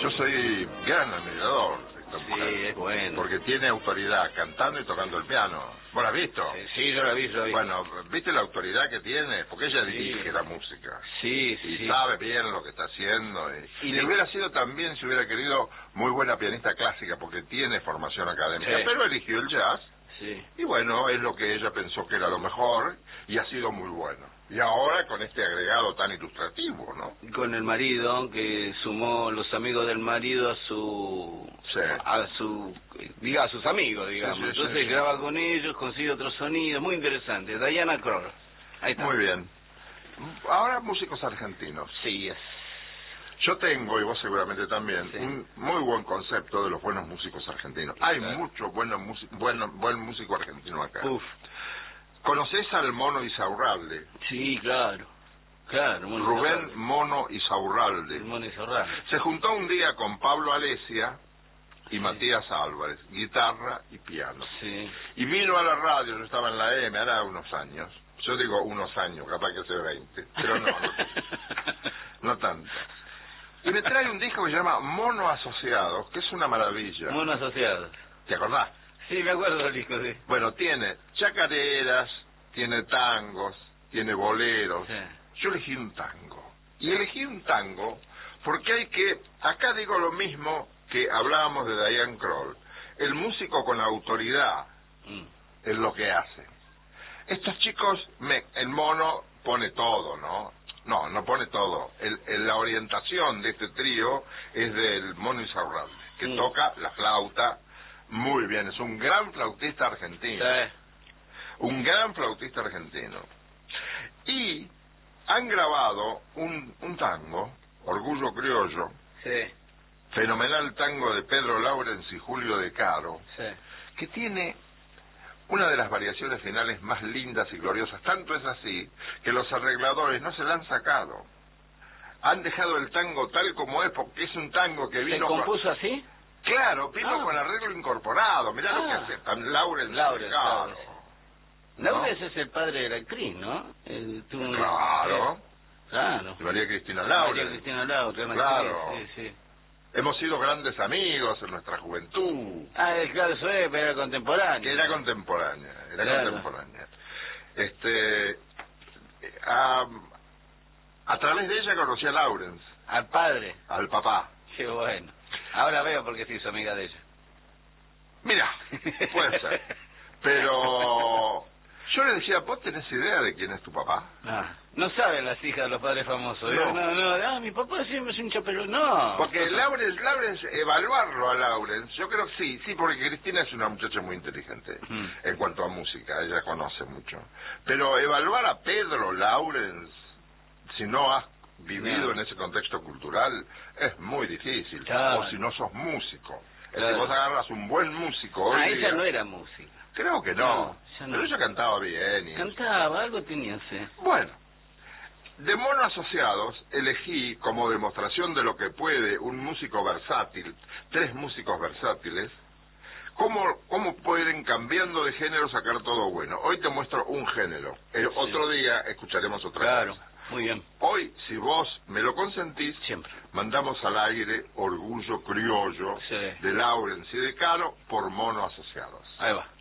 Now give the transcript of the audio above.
Yo soy gran admirador de esta mujer. Sí, es bueno. Porque tiene autoridad cantando y tocando el piano. ¿Vos la has visto? Sí, yo la vi, Bueno, ¿viste la autoridad que tiene? Porque ella Sí. dirige la música. Sí, Y sí. sabe bien lo que está haciendo. Y le hubiera sido también, si hubiera querido, muy buena pianista clásica, porque tiene formación académica. Sí. Pero eligió el jazz. Sí. Y bueno, es lo que ella pensó que era lo mejor, y ha sido muy bueno. Y ahora con este agregado tan ilustrativo, ¿no? Con el marido, que sumó los amigos del marido a su... Sí. a sus amigos, digamos. Sí, sí, Entonces sí. graba con ellos, consigue otros sonidos, muy interesante. Diana Krall. Ahí está. Muy bien. Ahora músicos argentinos. Sí, es. Yo tengo, y vos seguramente también, Sí. un muy buen concepto de los buenos músicos argentinos. Hay Claro. mucho buen músico argentino acá. Uf. ¿Conocés al Mono Isaurralde? Sí, claro. Claro. Rubén Mono Isaurralde. Mono Zorral. Se juntó un día con Pablo Alesia y Sí. Matías Álvarez, guitarra y piano. Sí. Y vino a la radio, yo estaba en la M, ahora unos años. Yo digo unos años, capaz que sea 20, pero no, no tanto. Y me trae un disco que se llama Mono Asociados, que es una maravilla. Mono Asociados. ¿Te acordás? Sí, me acuerdo del disco, sí. Bueno, tiene chacareras, tiene tangos, tiene boleros. Sí. Yo elegí un tango. Y elegí un tango porque hay que... Acá digo lo mismo que hablábamos de Diana Krall. El músico con autoridad es lo que hace. Estos chicos, el Mono pone todo, ¿no? No pone todo. La orientación de este trío es del Mono Isaurralde, que toca la flauta muy bien. Es un gran flautista argentino. Sí. Un gran flautista argentino. Y han grabado un tango, Orgullo Criollo, Sí. fenomenal tango de Pedro Laurens y Julio De Caro, Sí. que tiene una de las variaciones finales más lindas y gloriosas. Tanto es así que los arregladores no se la han sacado. Han dejado el tango tal como es, porque es un tango que ¿Se vino... compuso así? Claro, vino con arreglo incorporado. Mirá lo que aceptan. Laurens y De Caro. Claro. ¿No? Laurens es el padre de la actriz, ¿no? Claro. Claro. María Cristina María Laurens. Cristina Laurens. Claro. Sí, sí. Hemos sido grandes amigos en nuestra juventud. Claro, eso es, pero era contemporáneo. Que era contemporánea, Claro. contemporánea. A través de ella conocí a Laurens, Al padre. al papá. Qué bueno. Ahora veo por qué se hizo amiga de ella. Mira, puede ser. Pero yo le decía, ¿vos tenés idea de quién es tu papá? No saben las hijas de los padres famosos. No. Mi papá siempre es un chapelo. No. Porque Laurens, evaluarlo a Laurens, yo creo que sí, porque Cristina es una muchacha muy inteligente en cuanto a música, ella conoce mucho. Pero evaluar a Pedro Laurens, si no has vivido en ese contexto cultural, es muy difícil. Claro. O si no sos músico. Claro. Si vos agarras un buen músico hoy Ella día- no era música. Creo que No, ya no. pero ella cantaba bien. Cantaba, algo tenía, sí. Bueno, de Mono Asociados elegí como demostración de lo que puede un músico versátil, 3 músicos versátiles, cómo pueden cambiando de género sacar todo bueno. Hoy te muestro un género, otro día escucharemos otra Claro, cosa. muy bien. Hoy, si vos me lo consentís, Siempre. mandamos al aire Orgullo Criollo Sí. de Laurens y De Caro por Mono Asociados. Ahí va.